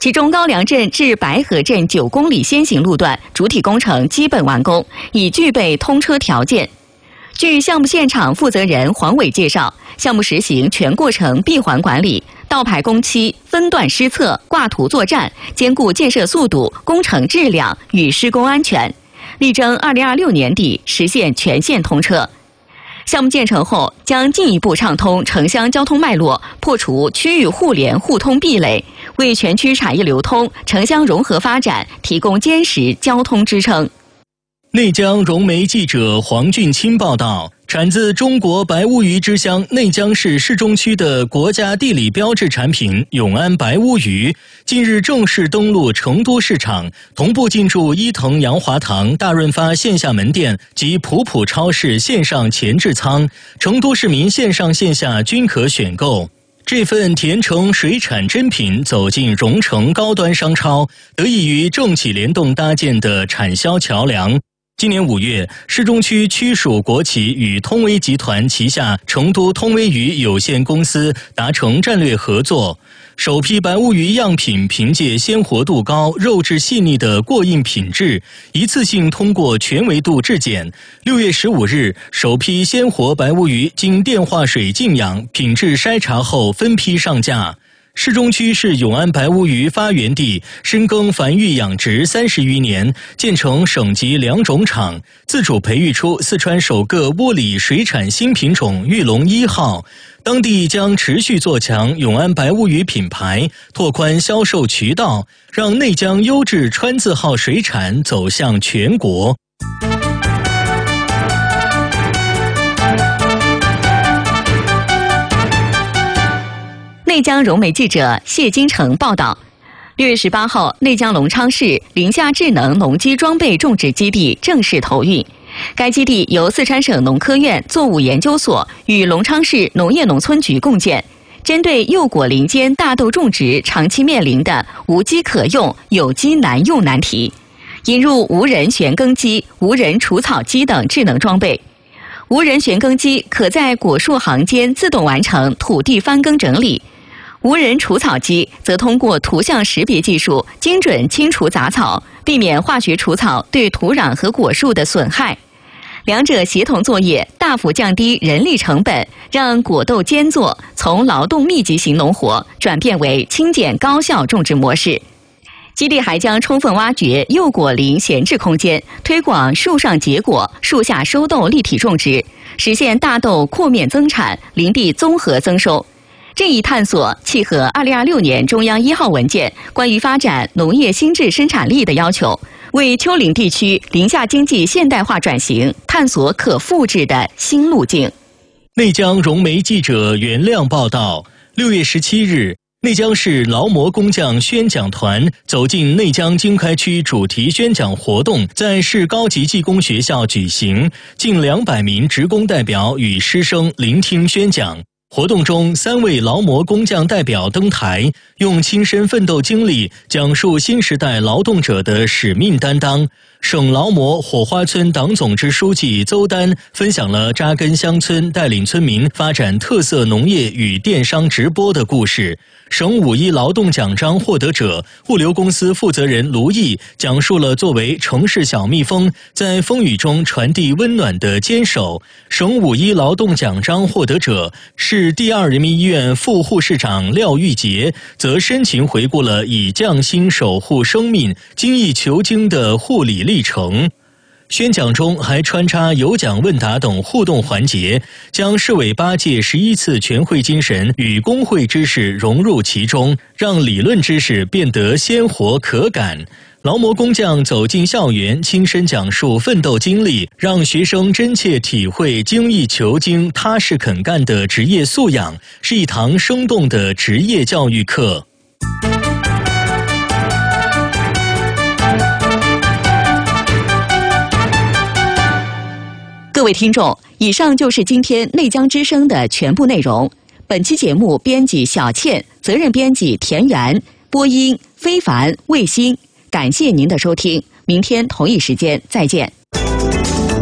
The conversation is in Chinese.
其中高梁镇至白河镇9公里先行路段主体工程基本完工，已具备通车条件。据项目现场负责人黄伟介绍，项目实行全过程闭环管理，倒排工期、分段施测、挂图作战，兼顾建设速度、工程质量与施工安全，力争2026年底实现全线通车。项目建成后，将进一步畅通城乡交通脉络，破除区域互联互通壁垒，为全区产业流通、城乡融合发展提供坚实交通支撑。 内江融媒记者黄俊清报道，产自中国白乌鱼之乡内江市市中区的国家地理标志产品永安白乌鱼，近日正式登陆成都市场，同步进驻伊藤洋华堂、大润发线下门店及普普超市线上前置仓，成都市民线上线下均可选购。这份甜橙水产珍品走进蓉城高端商超，得益于政企联动搭建的产销桥梁。今年5月，市中区区属国企与通威集团旗下成都通威鱼有限公司达成战略合作，首批白乌鱼样品凭借鲜活度高、肉质细腻的过硬品质，一次性通过全维度质检。6月15日，首批鲜活白乌鱼经电化水静养、品质筛查后分批上架。市中区是永安白乌鱼发源地，深耕繁育养殖30余年，建成省级2种厂，自主培育出四川首个窝里水产新品种玉龙1号。当地将持续做强永安白乌鱼品牌，拓宽销售渠道，让内江优质川字号水产走向全国。 内江融媒记者谢金城报道，6月18号，内江隆昌市林下智能农机装备种植基地正式投运。该基地由四川省农科院作物研究所与隆昌市农业农村局共建，针对柚果林间大豆种植长期面临的无机可用、有机难用难题，引入无人旋耕机、无人除草机等智能装备。无人旋耕机可在果树行间自动完成土地翻耕整理，无人除草机则通过图像识别技术精准清除杂草，避免化学除草对土壤和果树的损害。两者协同作业，大幅降低人力成本，让果豆间作从劳动密集型农活转变为轻简高效种植模式。基地还将充分挖掘柚果林闲置空间，推广树上结果、树下收豆立体种植，实现大豆扩面增产、林地综合增收。这一探索契合2026年中央1号文件关于发展农业新质生产力的要求，为丘陵地区林下经济现代化转型探索可复制的新路径。 内江融媒记者袁亮报道，6月17日，内江市劳模工匠宣讲团走进内江经开区主题宣讲活动在市高级技工学校举行，近200名职工代表与师生聆听宣讲。活动中，3位劳模工匠代表登台，用亲身奋斗经历讲述新时代劳动者的使命担当。省劳模火花村党总支书记邹丹分享了扎根乡村、带领村民发展特色农业与电商直播的故事。省5·1劳动奖章获得者、物流公司负责人卢毅讲述了作为城市小蜜蜂在风雨中传递温暖的坚守。省5·1劳动奖章获得者市第2人民医院副护士长廖玉杰则深情回顾了以匠心守护生命、精益求精的护理历程。宣讲中还穿插有奖问答等互动环节，将市委8届11次全会精神与工会知识融入其中，让理论知识变得鲜活可感。劳模工匠走进校园，亲身讲述奋斗经历，让学生真切体会精益求精、踏实肯干的职业素养，是一堂生动的职业教育课。 各位听众，以上就是今天内江之声的全部内容。本期节目编辑小倩，责任编辑田园，播音非凡、卫星。感谢您的收听，明天同一时间再见。